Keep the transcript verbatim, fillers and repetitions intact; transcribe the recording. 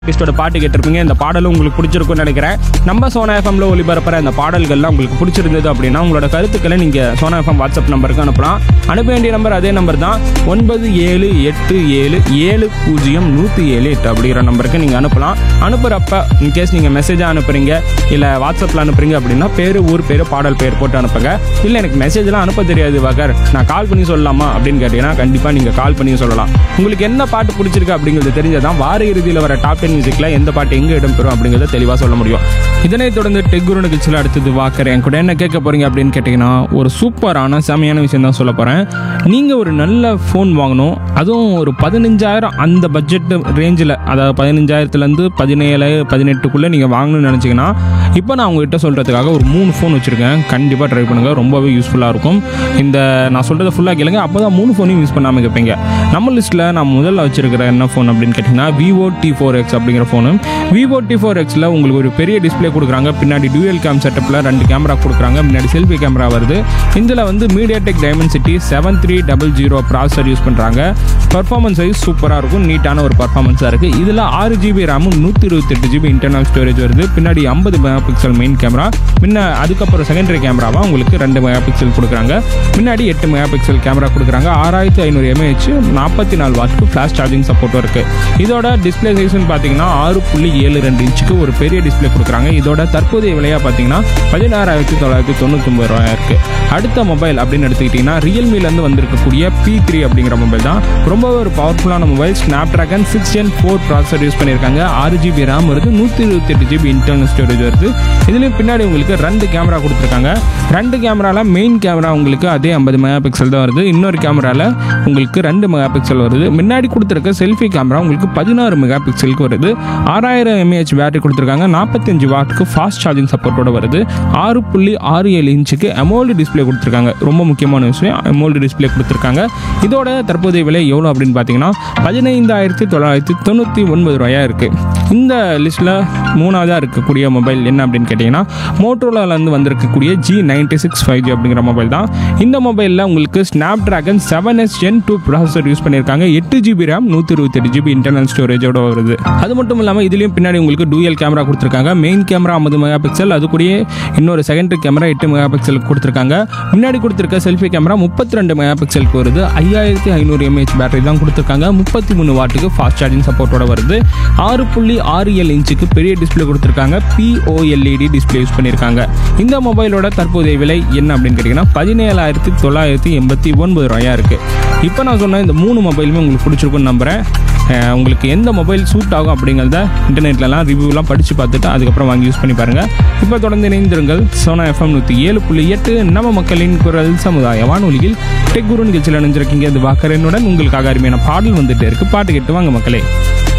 ஆர்டிஸ்டோட பாட்டு கேட்டிருப்பீங்க. இந்த பாடலும் உங்களுக்கு பிடிச்சிருக்கும்னு நினைக்கிறேன். நம்ம சோனா எஃப்எம்ல ஒளிபரப்புற இந்த பாடல்கள்லாம் உங்களுக்கு பிடிச்சிருந்தது அப்படின்னா உங்களோட கருத்துக்களை நீங்கள் சோனா எஃப்எம் வாட்ஸ்அப் நம்பருக்கு அனுப்பலாம். அனுப்ப வேண்டிய நம்பர் அதே நம்பர் தான், ஒன்பது ஏழு எட்டு ஏழு ஏழு பூஜ்ஜியம் நூற்றி ஏழு எட்டு அப்படிங்கிற நம்பருக்கு நீங்கள் அனுப்பலாம். அனுப்புகிறப்ப இன்கேஸ் நீங்கள் மெசேஜாக அனுப்புறீங்க இல்லை வாட்ஸ்அப்பில் அனுப்புறீங்க அப்படின்னா பேர், ஊர் பேர், பாடல் பேர் போட்டு அனுப்புங்க. இல்லை எனக்கு மெசேஜ்லாம் அனுப்ப தெரியாது வாக்கர், நான் கால் பண்ணி சொல்லலாமா அப்படின்னு கேட்டீங்கன்னா கண்டிப்பாக நீங்கள் கால் பண்ணி சொல்லலாம். உங்களுக்கு என்ன பாட்டு பிடிச்சிருக்கு அப்படிங்கிறது தெரிஞ்சதான் வார இறுதியில் வர டாப் டென் மியூசிக்ல எந்த பாட்டு எங்கே இடம்பெறும் அப்படிங்கிறத தெளிவாக சொல்ல முடியும். இதனைத் தொடர்ந்து டெக் குரு நிகழ்ச்சியில் அடுத்தது வாக்கர் என் கூட என்ன கேட்க போறீங்க அப்படின்னு கேட்டிங்கன்னா ஒரு சூப்பரான செமையான விஷயம் தான் சொல்ல போகிறேன். நீங்கள் ஒரு நல்ல ஃபோன் வாங்கணும், அதுவும் ஒரு பதினஞ்சாயிரம் அந்த பட்ஜெட் ரேஞ்சில், அதாவது பதினஞ்சாயிரத்துலேருந்து பதினேழு பதினெட்டுக்குள்ளே நீங்கள் வாங்கணும்னு நினச்சிங்கன்னா இப்போ நான் உங்ககிட்ட சொல்கிறதுக்காக ஒரு மூணு ஃபோன் வச்சுருக்கேன். கண்டிப்பாக ட்ரை பண்ணுங்கள், ரொம்பவே யூஸ்ஃபுல்லாக இருக்கும். இந்த நான் சொல்கிறத ஃபுல்லாக கேளுங்க, அப்போ தான் மூணு ஃபோனையும் யூஸ் பண்ணாமல் கேட்பீங்க. நம்ம லிஸ்ட்டில் நான் முதல்ல வச்சுருக்கிற என்ன ஃபோன் அப்படின்னு கேட்டிங்கன்னா விவோ டி ஃபோர் எக்ஸ் அப்படிங்கிற ஃபோனு. விவோ டி ஃபோர் எக்ஸில் உங்களுக்கு ஒரு பெரிய டிஸ்பிளே கொடுக்குறாங்க, பின்னாடி டூயல் கேம் செட்டப்பில் ரெண்டு கேமரா கொடுக்குறாங்க, முன்னாடி செல்ஃபி கேமரா வருது. இதில் வந்து MediaTek Dimensity seven three double zero processor use பண்ணுறாங்க. பர்ஃபார்மன்ஸ் வைஸ் சூப்பராக இருக்கும், நீட்டான ஒரு பர்ஃபார்மன்ஸாக இருக்குது. இதில் ஆறு ஜிபி ரேமும் நூற்றி இருபத்தெட்டு ஜிபி இன்டர்னல் ஸ்டோரேஜ் வருது. பின்னாடி ஐம்பது மெகா பிக்சல் மெயின் கேமரா, முன்ன அதுக்கப்புறம் செகண்டரி கேமராவாக உங்களுக்கு ரெண்டு மெகா பிக்சல் கொடுக்குறாங்க. முன்னாடி எட்டு மெகா பிக்சல் கேமரா கொடுக்குறாங்க. ஆறாயிரத்தி ஐநூறு எம்ஏஹெச் நாற்பத்தி நாலு வாட்க்கு ஃப்ளாஷ் சார்ஜிங் சப்போர்ட்டும் இருக்குது. இதோட டிஸ்பிளே சைஸ்ன்னு பார்த்தீங்கன்னா ஆறு புள்ளி ஏழு ரெண்டு இன்ச்சுக்கு ஒரு பெரிய டிஸ்பிளே கொடுக்குறாங்க. இதோட தற்போதைய விலையாக பார்த்தீங்கன்னா பதினாறாயிரத்தி தொள்ளாயிரத்தி தொண்ணூற்றி ஒன்பது ரூபாயா இருக்குது. அடுத்த மொபைல் அப்படின்னு எடுத்துக்கிட்டிங்கன்னா ரியல்மிலேருந்து வந்திருக்கக்கூடிய பி த்ரீ அப்படிங்கிற மொபைல் தான். ரொம்பவே ஒரு பவர்ஃபுல்லான mobile. Snap dragon six gen four processor use பண்ணியிருக்காங்க. ஆறு ஜிபி ரேம் வருது, நூற்றி இருபத்தி எட்டு ஜிபி இன்டர்னல் ஸ்டோரேஜ் வருது. இதுலேயும் பின்னாடி உங்களுக்கு ரெண்டு கேமரா கொடுத்துருக்காங்க. ரெண்டு கேமராவில் மெயின் கேமரா உங்களுக்கு அதே ஐம்பது மெகா பிக்சல் தான் வருது. இன்னொரு கேமராவில் உங்களுக்கு ரெண்டு மெகா பிக்சல் வருது. முன்னாடி கொடுத்துருக்க செல்ஃபி கேமரா உங்களுக்கு பதினாறு மெகா பிக்சலுக்கு வருது. ஆறாயிரம் எம்ஏஹெச் பேட்டரி கொடுத்துருக்காங்க. நாற்பத்தஞ்சு வாட்டுக்கு ஃபாஸ்ட் சார்ஜிங் சப்போர்ட்டோட வருது. ஆறு புள்ளி ஆறு ஏழு இன்ச்சுக்கு அமோல்டு டிஸ்பிளே கொடுத்துருக்காங்க. ரொம்ப முக்கியமான விஷயம், அமோல்டு டிஸ்பிளே கொடுத்துருக்காங்க. இதோட தற்போதைய விலை எவ்வளோ அப்படின்னு பார்த்தீங்கன்னா பதினைந்தாயிரத்தி தொள்ளாயிரத்தி தொண்ணூற்றி ஒன்பது ரூபாயா இருக்குது. இந்த லிஸ்ட்டில் மூணாவதாக இருக்கக்கூடிய மொபைல் என்ன அப்படின்னு கேட்டிங்கன்னா மோட்டோரோலாலேருந்து வந்திருக்கக்கூடிய G ninety six five G அப்படிங்கிற மொபைல் தான். இந்த மொபைலில் உங்களுக்கு snap dragon seven S gen two processor use பண்ணியிருக்காங்க. எட்டு ஜிபி ரேம் நூற்றி இருபத்தெட்டு ஜிபி இன்டர்னல் ஸ்டோரேஜோட வருது. அது மட்டும் இல்லாமல் இதுலேயும் பின்னாடி உங்களுக்கு டூயல் கேமரா கொடுத்துருக்காங்க. மெயின் கேமரா ஐம்பது மெகா பிக்சல், அது கூடயே இன்னொரு செகண்டரி கேமரா எட்டு மெகா பிக்சலுக்கு கொடுத்துருக்காங்க. முன்னாடி கொடுத்துருக்க செல்ஃபி கேமரா முப்பத்தி ரெண்டு மெகா பிக்சலுக்கு வருது. ஐயாயிரத்தி ஐநூறு எம்ஏஹெச் பேட்டரி தான் கொடுத்துருக்காங்க. முப்பத்தி மூணு வாட்டுக்கு ஃபாஸ்ட் சார்ஜிங் சப்போர்ட்டோட வருது. ஆறு புள்ளி ஆறு ஏழு இன்ச்சுக்கு பெரிய டிஸ்பிளே கொடுத்துருக்காங்க. பிஓஎல்இடி டிஸ்பிளே யூஸ் பண்ணியிருக்காங்க. இந்த மொபைலோட தற்போதைய விலை என்ன அப்படின்னு கேட்டிங்கன்னா பதினேழாயிரத்தி தொள்ளாயிரத்தி எண்பத்தி ஒன்பது ரூபாயா இருக்குது. இப்போ நான் சொன்ன இந்த மூணு மொபைலுமே உங்களுக்கு பிடிச்சிருக்குன்னு நம்புகிறேன். உங்களுக்கு எந்த மொபைல் சூட் ஆகும் அப்படிங்கிறத இன்டர்நெட்லலாம் ரிவ்யூலாம் படித்து பார்த்துட்டு அதுக்கப்புறம் வாங்கி யூஸ் பண்ணி பாருங்கள். இப்போ தொடர்ந்து இணைந்திருங்கள் சோனா எஃப்எம் நூற்றி ஏழு புள்ளி எட்டு நம்ம மக்களின் குரல் சமுதாய வானொலியில் டெக் குரு நிகழ்ச்சியில் இணைஞ்சிருக்கீங்க. அது வாக்கரனுடன் உங்களுக்காக அருமையான பாடல் வந்துட்டு இருக்கு. பாட்டு கேட்டு வாங்க மக்களே.